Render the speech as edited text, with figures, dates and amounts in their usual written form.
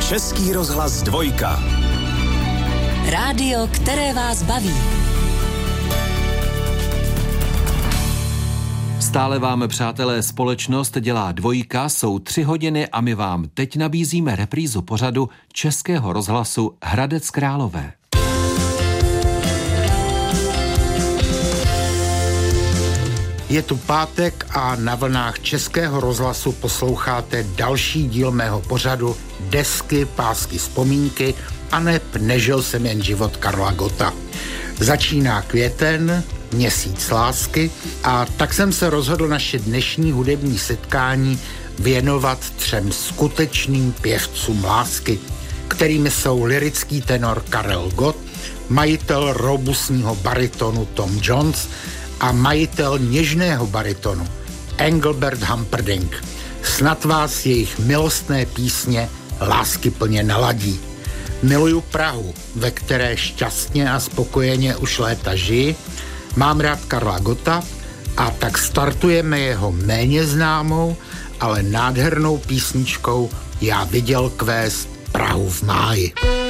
Český rozhlas 2. Rádio, které vás baví. Stále vám, přátelé, společnost dělá 2, jsou 3 hodiny a my vám teď nabízíme reprízu pořadu Českého rozhlasu Hradec Králové. Je tu pátek a na vlnách Českého rozhlasu posloucháte další díl mého pořadu Desky, pásky, vzpomínky a neb Nežil jsem jen život Karla Gotta. Začíná květen, měsíc lásky, a tak jsem se rozhodl naše dnešní hudební setkání věnovat 3 skutečným pěvcům lásky, kterými jsou lyrický tenor Karel Gott, majitel robustního baritonu Tom Jones a majitel něžného baritonu Engelbert Humperdinck. Snad vás jejich milostné písně láskyplně naladí. Miluju Prahu, ve které šťastně a spokojeně už léta žiji, mám rád Karla Gotta, a tak startujeme jeho méně známou, ale nádhernou písničkou Já viděl kvést Prahu v máji.